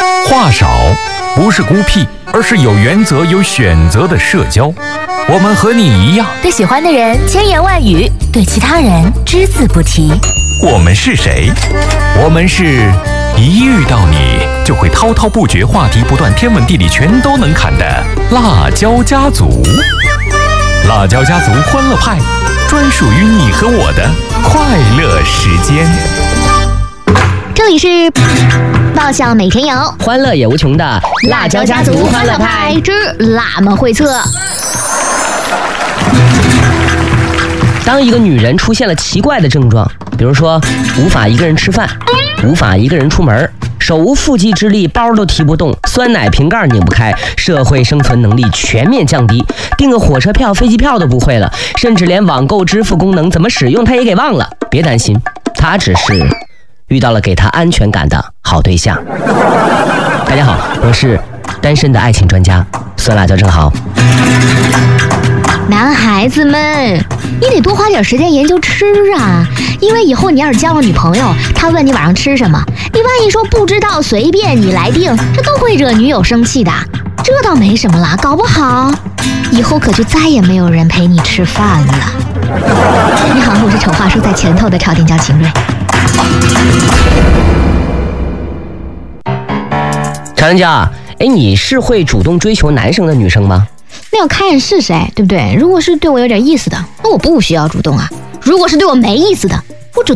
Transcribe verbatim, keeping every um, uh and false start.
话少不是孤僻，而是有原则、有选择的社交。我们和你一样， 对喜欢的人千言万语，对其他人只字不提。 我们是谁？我们是一遇到你就会滔滔不绝、话题不断、天文地理全都能侃的辣椒家族。辣椒家族欢乐派，专属于你和我的快乐时间。 这里是爆笑每天有， 欢乐也无穷的辣椒家族欢乐派之辣们会测。 当一个女人出现了奇怪的症状，比如说无法一个人吃饭，无法一个人出门，手无缚鸡之力，包都提不动，酸奶瓶盖拧不开，社会生存能力全面降低，订个火车票、飞机票都不会了，甚至连网购支付功能怎么使用她也给忘了。别担心，她只是遇到了给她安全感的好对象。大家好，我是单身的爱情专家酸辣椒正好。 男孩子们，你得多花点时间研究吃啊，因为以后你要是交了女朋友，她问你晚上吃什么，你万一说不知道随便你来定，这都会惹女友生气的。这倒没什么啦，搞不好以后可就再也没有人陪你吃饭了。你好，我是丑话说在前头的超点椒秦瑞。 常人家，哎，你是会主动追求男生的女生吗？ 那要看是谁，对不对？如果是对我有点意思的，那我不需要主动啊。如果是对我没意思的，